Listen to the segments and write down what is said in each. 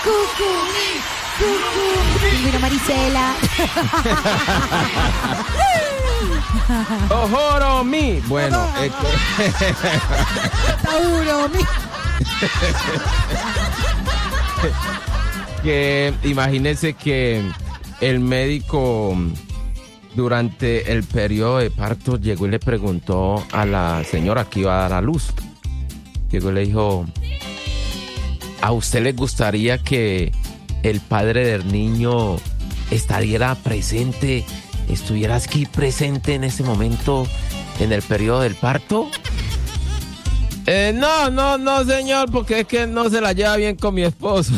Mira Marisela. Ojoromi. Bueno, que imagínense que el médico durante el periodo de parto llegó y le preguntó a la señora que iba a dar a luz. Llegó y le dijo: ¿a usted le gustaría que el padre del niño estuviera aquí presente en ese momento en el periodo del parto? No, señor, porque es que no se la lleva bien con mi esposo.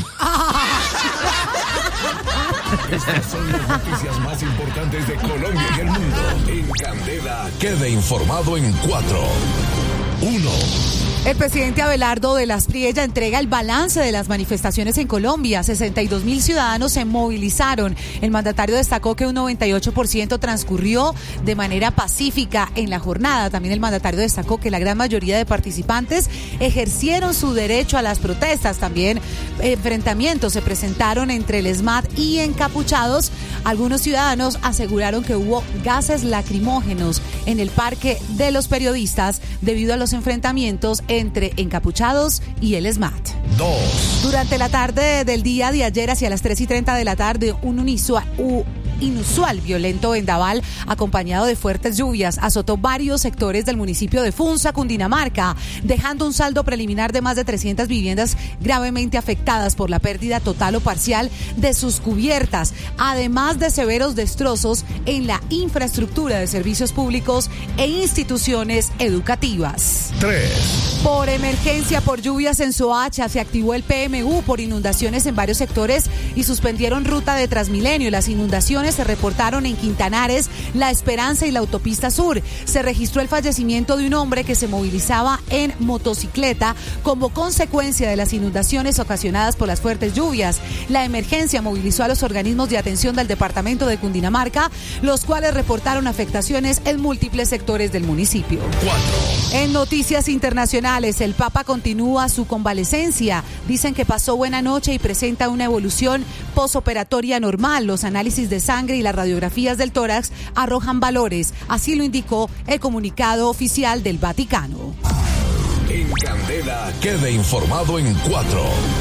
Estas son las noticias más importantes de Colombia y el mundo. En Candela, quede informado en 4, 1. El presidente Abelardo de las Priella entrega el balance de las manifestaciones en Colombia. 62.000 ciudadanos se movilizaron. El mandatario destacó que un 98% transcurrió de manera pacífica en la jornada. También el mandatario destacó que la gran mayoría de participantes ejercieron su derecho a las protestas. También enfrentamientos se presentaron entre el ESMAD y encapuchados. Algunos ciudadanos aseguraron que hubo gases lacrimógenos en el Parque de los Periodistas debido a los enfrentamientos entre encapuchados y el ESMAD. 2. Durante la tarde del día de ayer, hacia las 3:30 de la tarde, un inusual violento vendaval acompañado de fuertes lluvias azotó varios sectores del municipio de Funza, Cundinamarca, dejando un saldo preliminar de más de 300 viviendas gravemente afectadas por la pérdida total o parcial de sus cubiertas, además de severos destrozos en la infraestructura de servicios públicos e instituciones educativas. 3. Por emergencia por lluvias en Soacha se activó el PMU por inundaciones en varios sectores y suspendieron ruta de Transmilenio. Las inundaciones se reportaron en Quintanares, La Esperanza y la Autopista Sur. Se registró el fallecimiento de un hombre que se movilizaba en motocicleta como consecuencia de las inundaciones ocasionadas por las fuertes lluvias. La emergencia movilizó a los organismos de atención del departamento de Cundinamarca, los cuales reportaron afectaciones en múltiples sectores del municipio. 4. En noticias internacionales, el Papa continúa su convalecencia. Dicen que pasó buena noche y presenta una evolución posoperatoria normal. Los análisis de sangre y las radiografías del tórax arrojan valores. Así lo indicó el comunicado oficial del Vaticano. En Candela, quede informado en 4.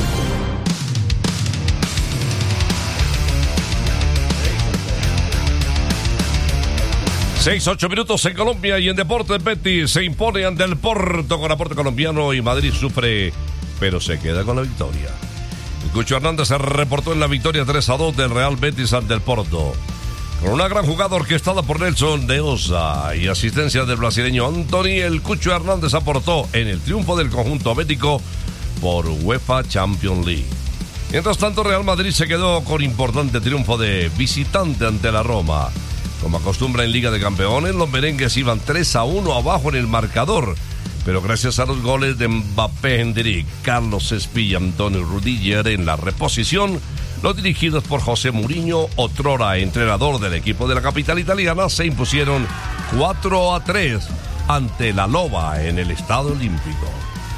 6-8 minutos en Colombia y en Deportes Betis se impone ante el Porto con aporte colombiano y Madrid sufre, pero se queda con la victoria. El Cucho Hernández se reportó en la victoria 3-2 del Real Betis ante el Porto. Con una gran jugada orquestada por Nelson de Osa y asistencia del brasileño Anthony, el Cucho Hernández aportó en el triunfo del conjunto bético por UEFA Champions League. Mientras tanto, Real Madrid se quedó con importante triunfo de visitante ante la Roma. Como acostumbra en Liga de Campeones, los merengues iban 3-1 abajo en el marcador, pero gracias a los goles de Mbappé, Hendrik, Carlos Espilla, Antonio Rudiger en la reposición, los dirigidos por José Mourinho, otrora entrenador del equipo de la capital italiana, se impusieron 4-3 ante la Loba en el Estadio Olímpico.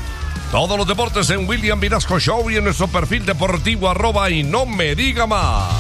Todos los deportes en William Vinasco Show y en nuestro perfil deportivo @ y no me diga más.